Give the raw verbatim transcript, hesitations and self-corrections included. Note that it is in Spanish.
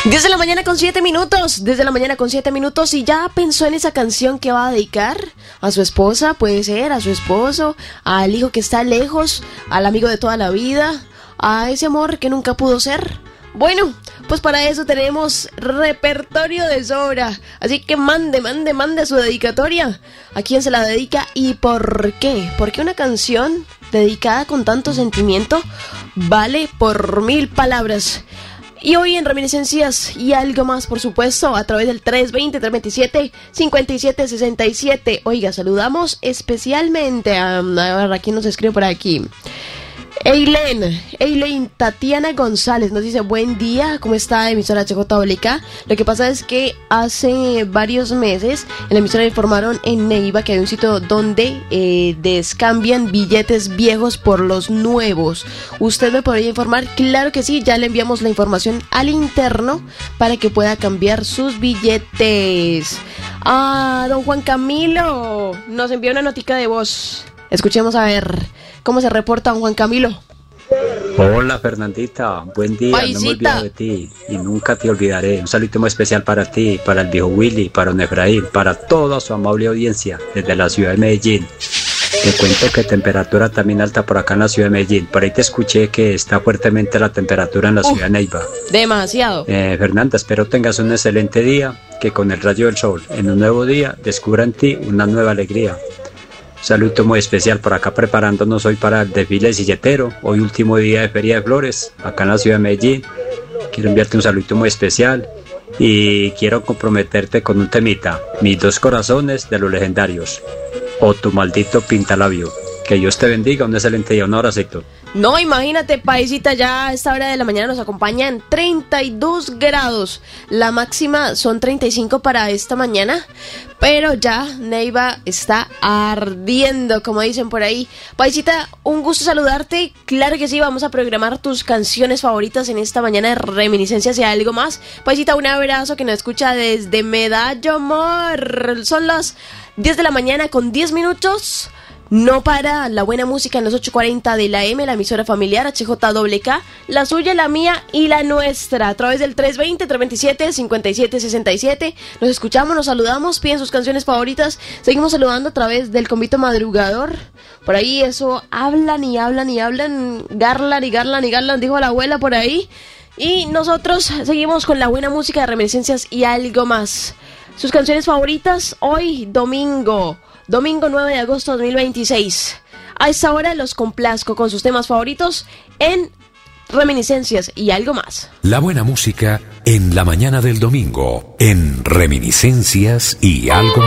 Desde la mañana con siete minutos, desde la mañana con siete minutos y ya pensó en esa canción que va a dedicar a su esposa, puede ser, a su esposo, al hijo que está lejos, al amigo de toda la vida, a ese amor que nunca pudo ser. Bueno, pues para eso tenemos repertorio de sobra, así que mande, mande, mande su dedicatoria. ¿A quién se la dedica y por qué? Porque una canción dedicada con tanto sentimiento vale por mil palabras. Y hoy en Reminiscencias y algo más, por supuesto, a través del tres veinte, tres veintisiete, cincuenta y siete sesenta y siete. Oiga, saludamos especialmente a, a ver, ¿a quién nos escribe por aquí? Eileen, Eileen Tatiana González nos dice: buen día, ¿cómo está emisora H J W K? Lo que pasa es que hace varios meses en la emisora informaron en Neiva que hay un sitio donde eh, descambian billetes viejos por los nuevos. ¿Usted me podría informar? Claro que sí, ya le enviamos la información al interno para que pueda cambiar sus billetes. Ah, don Juan Camilo nos envió una notica de voz. Escuchemos a ver cómo se reporta don Juan Camilo. Hola Fernandita, buen día, Paisita. No me olvido de ti y nunca te olvidaré. Un saludo muy especial para ti, para el viejo Willy, para don Efraín, para toda su amable audiencia desde la ciudad de Medellín. Te cuento que temperatura también alta por acá en la ciudad de Medellín. Por ahí te escuché que está fuertemente la temperatura en la Uf, ciudad de Neiva. Demasiado. Eh, Fernanda, espero tengas un excelente día, que con el rayo del sol en un nuevo día descubra en ti una nueva alegría. Saludo muy especial por acá preparándonos hoy para el desfile de silletero, hoy último día de Feria de Flores, acá en la ciudad de Medellín. Quiero enviarte un saludo muy especial y quiero comprometerte con un temita, Mis dos corazones de los legendarios, o Tu maldito pintalabio. Que Dios te bendiga, un excelente día, un abracito. No, imagínate, paisita, ya a esta hora de la mañana nos acompañan treinta y dos grados. La máxima son treinta y cinco para esta mañana, pero ya Neiva está ardiendo, como dicen por ahí. Paisita, un gusto saludarte. Claro que sí, vamos a programar tus canciones favoritas en esta mañana de Reminiscencias y algo más. Paisita, un abrazo que nos escucha desde Medallo, amor. Son las diez de la mañana con diez minutos. No para la buena música en los ocho cuarenta de la M, la emisora familiar H J W K, la suya, la mía y la nuestra, a través del tres veinte, tres veintisiete, cincuenta y siete sesenta y siete. Nos escuchamos, nos saludamos, piden sus canciones favoritas, seguimos saludando a través del Convito Madrugador. Por ahí eso, hablan y hablan y hablan, Garland y Garland y Garland, dijo la abuela por ahí. Y nosotros seguimos con la buena música de Reminiscencias y algo más. Sus canciones favoritas hoy, domingo. Domingo nueve de agosto de dos mil veintiséis. A esta hora los complazco con sus temas favoritos en Reminiscencias y algo más. La buena música en la mañana del domingo en Reminiscencias y algo más.